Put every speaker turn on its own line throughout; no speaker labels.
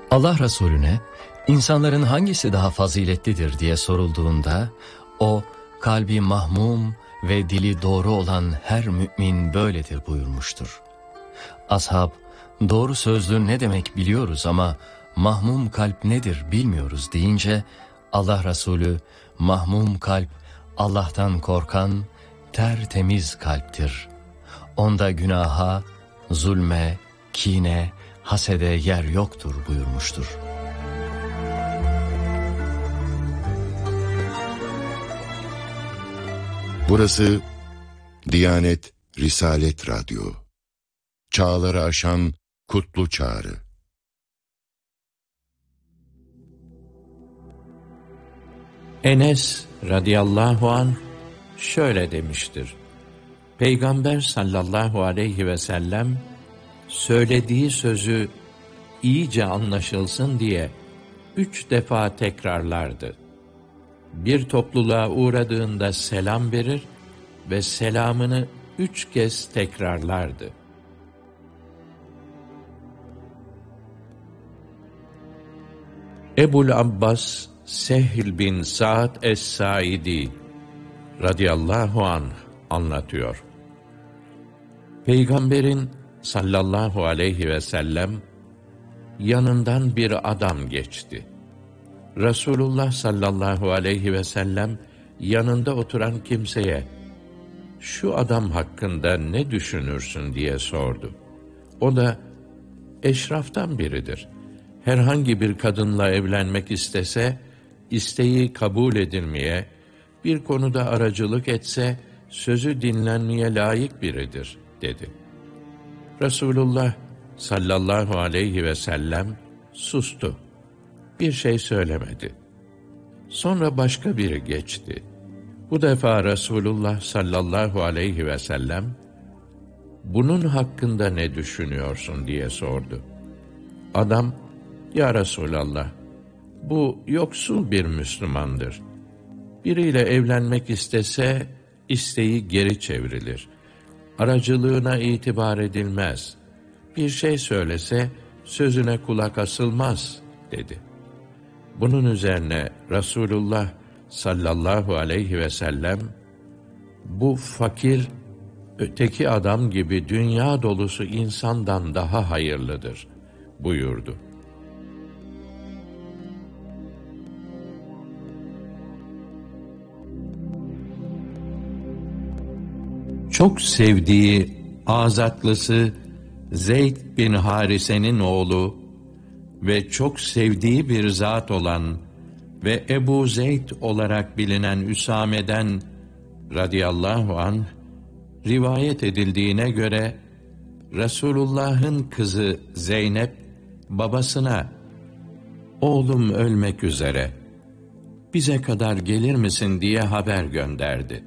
Allah Resulüne insanların hangisi daha faziletlidir diye sorulduğunda o kalbi mahmum ve dili doğru olan her mümin böyledir buyurmuştur. Ashab doğru sözlü ne demek biliyoruz ama mahmum kalp nedir bilmiyoruz deyince Allah Resulü mahmum kalp Allah'tan korkan tertemiz kalptir. Onda günaha, zulme, kine, hasede yer yoktur buyurmuştur.
Burası Diyanet Risalet Radyo. Çağları aşan kutlu çağrı.
Enes radıyallahu anh şöyle demiştir. Peygamber sallallahu aleyhi ve sellem söylediği sözü iyice anlaşılsın diye 3 defa tekrarlardı. Bir topluluğa uğradığında selam verir ve selamını 3 kez tekrarlardı. Ebul Abbas Sehl bin Sa'd es-Saidi radıyallahu anh anlatıyor. Peygamberin sallallahu aleyhi ve sellem yanından bir adam geçti. Resulullah sallallahu aleyhi ve sellem yanında oturan kimseye "Şu adam hakkında ne düşünürsün?" diye sordu. O da eşraftan biridir. Herhangi bir kadınla evlenmek istese, isteği kabul edilmeye, bir konuda aracılık etse, sözü dinlenmeye layık biridir, dedi. Resulullah sallallahu aleyhi ve sellem sustu. Bir şey söylemedi. Sonra başka biri geçti. Bu defa Resulullah sallallahu aleyhi ve sellem, "Bunun hakkında ne düşünüyorsun?" diye sordu. Adam, "Ya Resulallah, bu yoksul bir Müslümandır. Biriyle evlenmek istese, isteği geri çevrilir. Aracılığına itibar edilmez. Bir şey söylese, sözüne kulak asılmaz," dedi. Bunun üzerine Resulullah sallallahu aleyhi ve sellem, "Bu fakir, öteki adam gibi dünya dolusu insandan daha hayırlıdır," buyurdu. Çok sevdiği azatlısı Zeyd bin Harise'nin oğlu ve çok sevdiği bir zat olan ve Ebu Zeyd olarak bilinen Üsame'den radıyallahu anh rivayet edildiğine göre Resulullah'ın kızı Zeynep babasına "Oğlum ölmek üzere, bize kadar gelir misin?" diye haber gönderdi.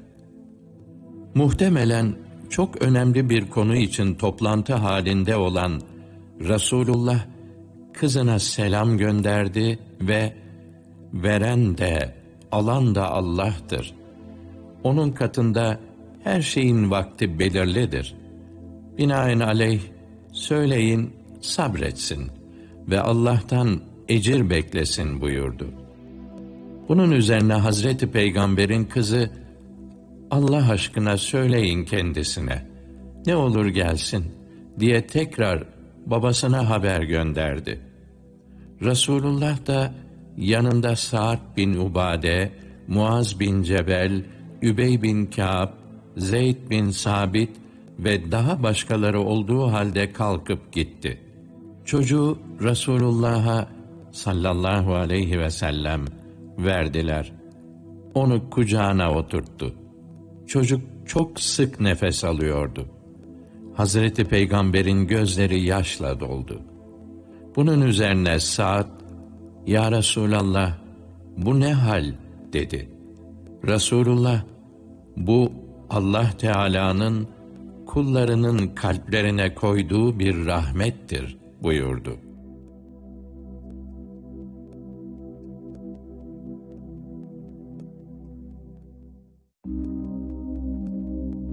Muhtemelen çok önemli bir konu için toplantı halinde olan Resulullah kızına selam gönderdi ve "Veren de alan da Allah'tır. Onun katında her şeyin vakti belirlidir. Binaenaleyh söyleyin sabretsin ve Allah'tan ecir beklesin," buyurdu. Bunun üzerine Hazreti Peygamber'in kızı, "Allah aşkına söyleyin kendisine, ne olur gelsin," diye tekrar babasına haber gönderdi. Resulullah da yanında Sa'd bin Ubade, Muaz bin Cebel, Übey bin Kâb, Zeyd bin Sabit ve daha başkaları olduğu halde kalkıp gitti. Çocuğu Resulullah'a sallallahu aleyhi ve sellem verdiler. Onu kucağına oturttu. Çocuk çok sık nefes alıyordu. Hazreti Peygamber'in gözleri yaşla doldu. Bunun üzerine Sa'd, "Ya Resulallah, bu ne hal?" dedi. Resulullah, "Bu Allah Teala'nın kullarının kalplerine koyduğu bir rahmettir," buyurdu.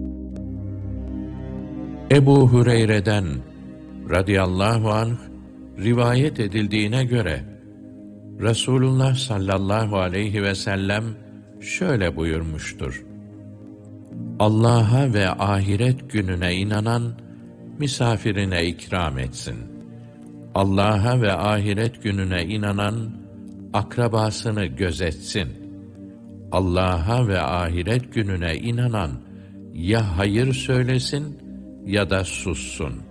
Ebu Hureyre'den radıyallahu anh Rivayet edildiğine göre Resulullah sallallahu aleyhi ve sellem şöyle buyurmuştur: Allah'a ve ahiret gününe inanan misafirine ikram etsin. Allah'a ve ahiret gününe inanan akrabasını gözetsin. Allah'a ve ahiret gününe inanan ya hayır söylesin ya da sussun.